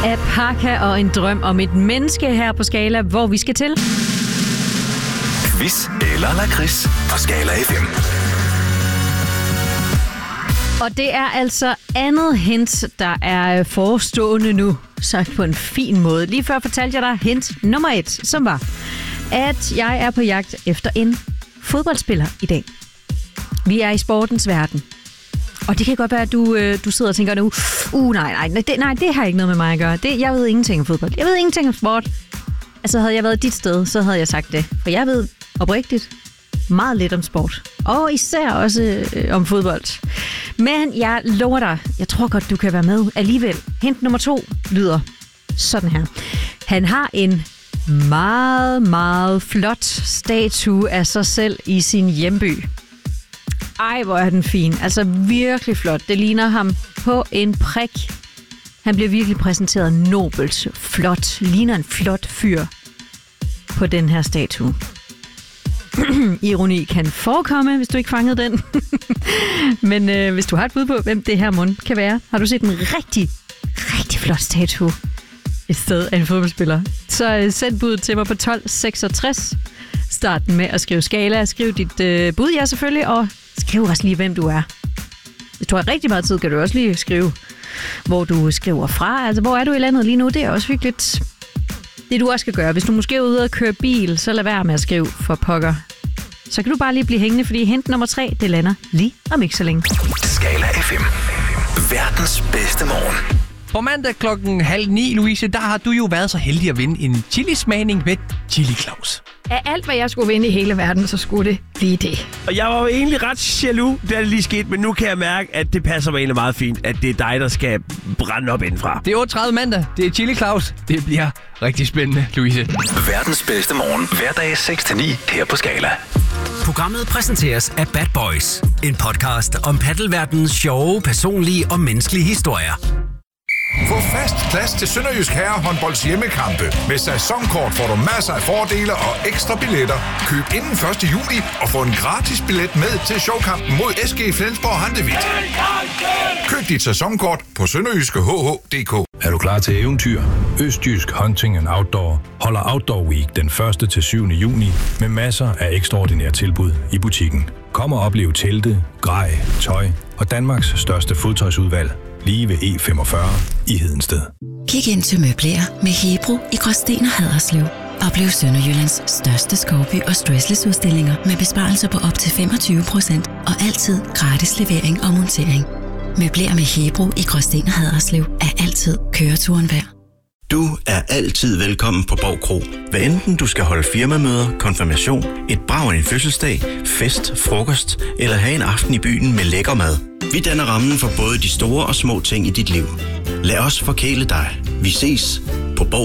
Apaka og en drøm om et menneske her på Skala, hvor vi skal til. Quiz eller lakrids på Skala FM. Og det er altså andet hint, der er forestående nu, sagt på en fin måde. Lige før fortalte jeg dig hint nummer 1, som var, at jeg er på jagt efter en fodboldspiller i dag. Vi er i sportens verden. Og det kan godt være, at du sidder og tænker nu, nej, det har ikke noget med mig at gøre. Jeg ved ingenting om fodbold. Jeg ved ingenting om sport. Altså, havde jeg været dit sted, så havde jeg sagt det. For jeg ved oprigtigt meget lidt om sport. Og især også om fodbold. Men jeg lover dig, jeg tror godt, du kan være med alligevel. Hint nummer 2 lyder sådan her. Han har en meget, meget flot statue af sig selv i sin hjemby. Ej, hvor er den fin. Altså virkelig flot. Det ligner ham på en prik. Han bliver virkelig præsenteret nobelt, flot. Ligner en flot fyr på den her statue. Ironi kan forekomme, hvis du ikke fangede den. Men hvis du har et bud på, hvem det her mund kan være, har du set en rigtig, rigtig flot statue et sted af en fodboldspiller, så send budet til mig på 1266. Start med at skrive Skala. Skriv dit bud, ja selvfølgelig, og skriv også lige, hvem du er. Hvis du har rigtig meget tid, kan du også lige skrive, hvor du skriver fra. Altså, hvor er du i landet lige nu? Det er også hyggeligt. Det du også skal gøre, hvis du måske er ude og køre bil, så lad være med at skrive for pokker. Så kan du bare lige blive hængende, fordi hint nummer 3, det lander lige om ikke så længe. Skala FM. Verdens bedste morgen. På mandag 8:30, Louise, der har du jo været så heldig at vinde en chilismagning med Chili Claus. Af alt, hvad jeg skulle vinde i hele verden, så skulle det blive det. Og jeg var jo egentlig ret jaloux, da det lige skete, men nu kan jeg mærke, at det passer mig egentlig meget fint, at det er dig, der skal brænde op indenfra. Det er 8:30 mandag. Det er Chili Claus. Det bliver rigtig spændende, Louise. Verdens bedste morgen. Hverdag 6-9 her på Skala. Programmet præsenteres af Bad Boys. En podcast om paddelverdenens sjove, personlige og menneskelige historier. Få fast plads til Sønderjysk Herrehåndbolds hjemmekampe. Med sæsonkort får du masser af fordele og ekstra billetter. Køb inden 1. juli og få en gratis billet med til showkampen mod SG Flensborg Handewitt. Køb dit sæsonkort på sønderjyske.hh.dk. Er du klar til eventyr? Østjysk Hunting and Outdoor holder Outdoor Week den 1. til 7. juni med masser af ekstraordinære tilbud i butikken. Kom og oplev telte, grej, tøj og Danmarks største fodtøjsudvalg lige ved E45 i Hedensted. Kig ind til møbler med Hebro i Gråsten og Haderslev. Oplev Sønderjyllands største skovby og stressless-udstillinger med besparelser på op til 25% og altid gratis levering og montering. Møbler med Hebro i Gråsten og Haderslev er altid køreturen værd. Du er altid velkommen på Borg Kro. Hvad enten du skal holde firmamøder, konfirmation, et brag af en fødselsdag, fest, frokost eller have en aften i byen med lækker mad. Vi danner rammen for både de store og små ting i dit liv. Lad os forkæle dig. Vi ses på Borg